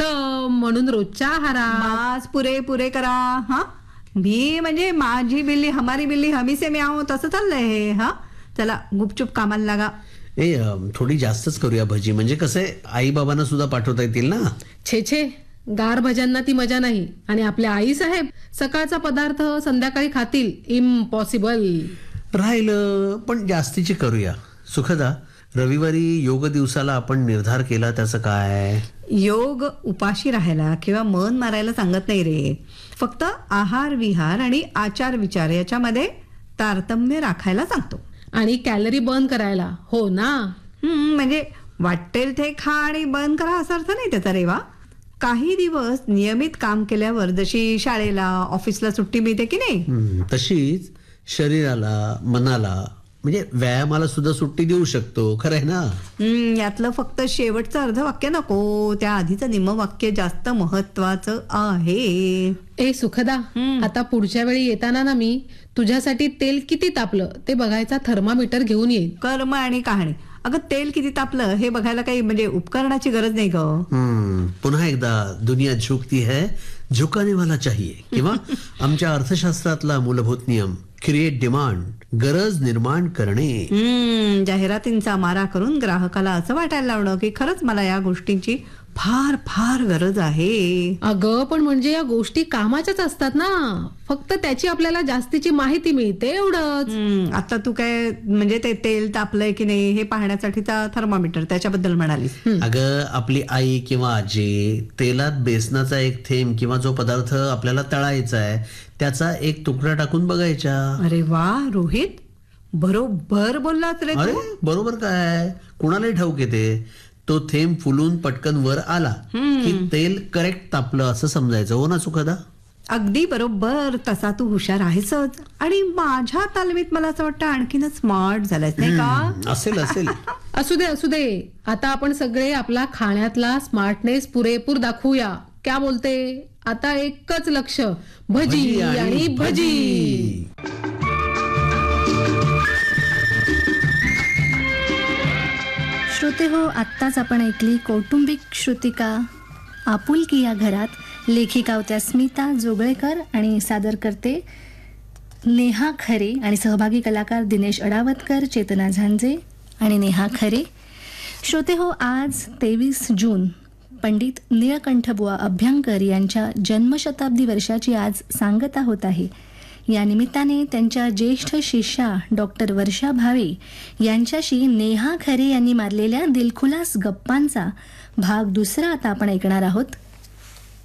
म्हणून रोजच्या आहारात. मास पुरे पुरे करा. हा भी म्हणजे माझी बिल्ली हमारी बिल्ली हमी से म्याव तसं चाललंय हे. हा चला गुपचूप कामाला लागा. थोडी जास्तच करूया भजी, म्हणजे कसं आहे आई बाबांना सुद्धा पाठवता येतील ना. छे गार भज्यांना ती मजा नाही. आणि आपल्या आई साहेब सकाळचा पदार्थ संध्याकाळी खातील, इम्पॉसिबल. राहिलं पण जास्तीची करूया. सुखदा, रविवारी योग दिवसाला आपण निर्धार केला त्याचं काय? योग उपाशी राहायला किंवा मन मारायला सांगत नाही रे. फक्त आहार विहार आणि आचार विचार याच्यामध्ये तारतम्य राखायला सांगतो. आणि कॅलरी बर्न करायला. हो ना. म्हणजे वाटेल ते खा आणि बंद करा असा अर्थ नाही त्याचा रेवा. काही दिवस नियमित काम केल्यावर जशी शाळेला ऑफिसला सुट्टी मिळते की नाही, तशीच शरीराला मनाला म्हणजे व्यायामाला सुद्धा सुट्टी देऊ शकतो. खरं आहे ना. यातलं फक्त शेवटचं अर्ध वाक्य नको, त्या आधीचं निम्म वाक्य जास्त महत्वाचं आहे. ए सुखदा, आता पुढच्या वेळी येताना ना मी तुझ्यासाठी तेल किती तापलं ते बघायचा थर्मामीटर घेऊन येईल. कर्म आणि कहाणी. अगं तेल किती तापलं हे बघायला काही म्हणजे उपकरणाची गरज नाही ग. पुन्हा एकदा दुनिया झुकती है, झुकाने वाला चाहिए. किंवा आमच्या अर्थशास्त्रातला मूलभूत नियम, क्रिएट डिमांड, गरज निर्माण करणे. जाहिरातींचा मारा करून ग्राहकाला असं वाटायला लावणं की खरंच मला या गोष्टींची फार फार गरज आहे. अगं पण म्हणजे या गोष्टी कामाच्याच असतात ना, फक्त त्याची आपल्याला जास्तीची माहिती मिळते एवढंच. आता तू काय म्हणजे ते तेल तापलंय की नाही हे पाहण्यासाठीचा थर्मामीटर त्याच्याबद्दल म्हणालीस. अगं आपली आई किंवा आजी तेलात बेसनाचा एक थेंब किंवा जो पदार्थ आपल्याला तळायचा आहे त्याचा एक तुकडा टाकून बघायचा. अरे वा रोहित, बरोबर बोललास रे अरे तू. बरोबर काय, कुणालाही ठाऊक येते. तो थेंब फुलून पटकन वर आला की तेल करेक्ट तापलं असं समजायचं. हो ना सुखदा? अगदी बरोबर. तसा तू हुशार आहेसच. आणि माझ्या तालमीत मला असं वाटतं आणखीनच स्मार्ट झालायस नाही का? असेल असू दे. आता आपण सगळे आपला खाण्यातला स्मार्टनेस पुरेपूर दाखवूया. क्या बोलते? आता एकच लक्ष, भजी आणि भजी. श्रोते हो, आत्ताच आपण ऐकली कौटुंबिक श्रुतिका आपुलकी या घरात. लेखिका होत्या स्मिता जोगळेकर आणि सादर करते नेहा खरे आणि सहभागी कलाकार दिनेश अडावतकर, चेतना झांजे आणि नेहा खरे. श्रोते हो, आज 23 जून पंडित निळकंठबुवा अभ्यंकर यांच्या जन्मशताब्दी वर्षाची आज सांगता होत आहे. या निमित्ताने त्यांच्या ज्येष्ठ शिष्या डॉक्टर वर्षा भावे यांच्याशी नेहा खरे यांनी मारलेल्या दिलखुलास गप्पांचा भाग दुसरा आता आपण ऐकणार आहोत.